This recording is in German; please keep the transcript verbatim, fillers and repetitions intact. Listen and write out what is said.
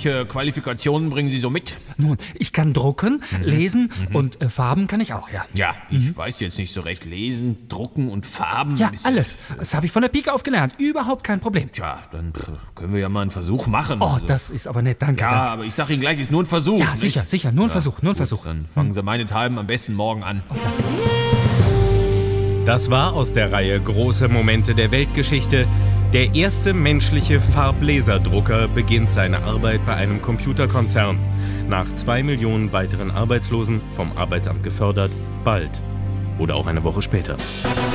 Welche Qualifikationen bringen Sie so mit? Nun, ich kann drucken, mhm. lesen mhm. und äh, Farben kann ich auch, ja. Ja, ich mhm. weiß jetzt nicht so recht. Lesen, drucken und Farben. Ja, alles. Das habe ich von der Pike auf gelernt. Überhaupt kein Problem. Tja, dann können wir ja mal einen Versuch machen. Oh, also. Das ist aber nett, danke. Ja, danke. aber ich sage Ihnen gleich, ist nur ein Versuch. Ja, nicht? sicher, sicher, nur ein ja, Versuch, nur ein gut, Versuch. Dann fangen Sie meinethalben am besten morgen an. Oh, danke. Das war aus der Reihe Große Momente der Weltgeschichte. Der erste menschliche Farblaserdrucker beginnt seine Arbeit bei einem Computerkonzern. Nach zwei Millionen weiteren Arbeitslosen, vom Arbeitsamt gefördert, bald. Oder auch eine Woche später.